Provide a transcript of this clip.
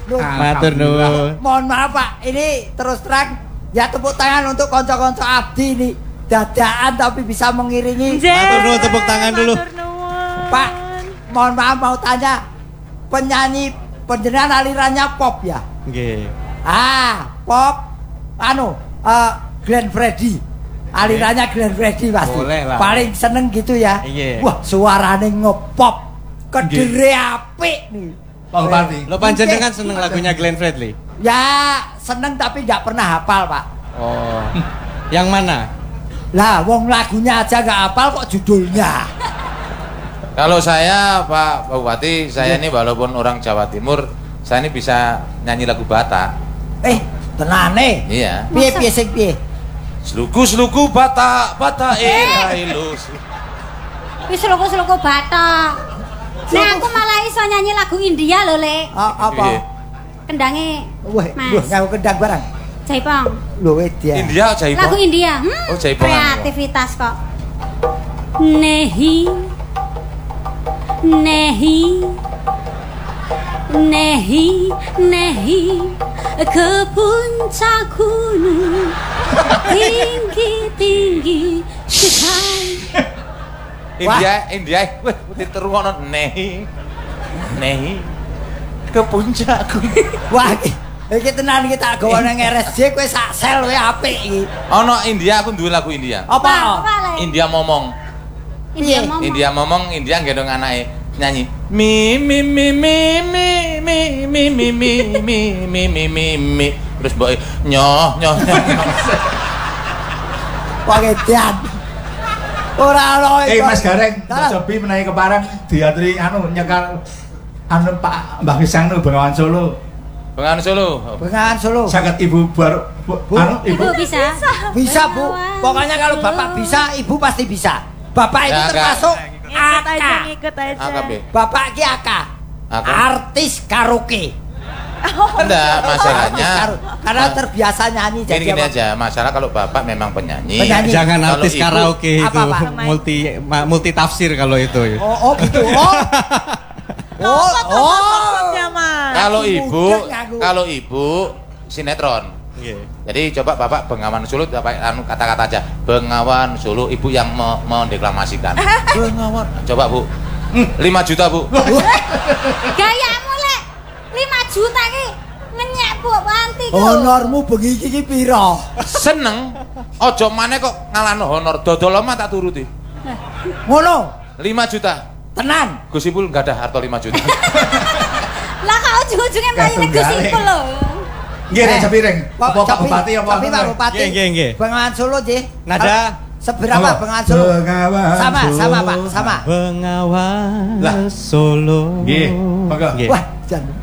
Matur nuwun. Mohon maaf Pak, ini terus terang ya tepuk tangan untuk konco-konco abdi ini. Dadaan tapi bisa mengiringi. Matur nuwun, tepuk tangan dulu. Pak, mohon maaf mau tanya. Penyanyi penjenengan alirannya pop ya? Nggih. Pop Glenn Fredly. Alirannya Glenn Fredly pasti. Boleh lah. Paling seneng gitu ya. Iya. Wah, suarane ngepop. Kedere apik nih. Pak Bupati. Lo panjenengan seneng lagunya Glenn Fredly? Ya, seneng tapi nggak pernah hafal, Pak. Oh. Yang mana? Lah, wong lagunya aja nggak hafal kok judulnya. Kalau saya Pak Bupati, saya ini walaupun orang Jawa Timur, saya ini bisa nyanyi lagu Batak. Tenane. Iya. Piye sing piye? Sluku Batak ilus. Wis sluku Batak. Nah, aku malah iso nyanyi lagu India lho, Lek. Apa? Kendange. Wah, ngaku kendang barang. Jaipong. Lho dia. India Jaipong. Lagu India. Oh, Jaipong. Kreativitas kok. Nehi ke puncak gunung tinggi sekali. India, weh, diterungokno nehi ke puncak gunung. Wah, iki tenan iki tak gawe nang RSJ kowe sak sel kowe apik iki. Ono India, aku duwe lagu India. Apa? India Momong. India nggendong anake nyanyi mi terus mbok nyoh. Pangedian. Ora ono iki. Mas Gareng, Mas Cobi menawi kepareng diaturi nyekal Pak Mbah Gesang Bengawan Solo. Bengawan Solo. Saged Ibu Ibu bisa. Bisa, Bu. Pokoknya kalau Bapak bisa, Ibu pasti bisa. Bapak itu termasuk Ikut aja. Bapak ki artis karaoke. Enggak, masalahnya karena terbiasa nyanyi jadi gini aja, masalah kalau Bapak memang penyanyi. Jangan artis karaoke itu multi tafsir kalau itu. Oh gitu. Kalau ibu sinetron. Jadi coba Bapak Bengawan Solo kata-kata aja. Bengawan Solo, ibu yang mendeklamasikan. Bengawan. Coba Bu. 5 juta Bu. Gayamu Lek. 5 juta ki ngenyek Bu Wanti kok. Honormu bengi iki pira? Seneng. Ojo maneh kok ngalahno honor. Dodol omah tak turuti. Ngono. 5 juta. Tenan. Gus Ipul enggak ada harta 5 juta. Lah kok ujung-ujunge maine Gus Ipul lho. Nggih, Rek Capiring. Apa Pak Bupati apa? Tapi Pak Bupati. Nggih. Bengawan Solo nggih. Nada seberapa Bengawan Solo? Sama Pak, sama. Bengawan Solo. Nggih, monggo. Wah, jan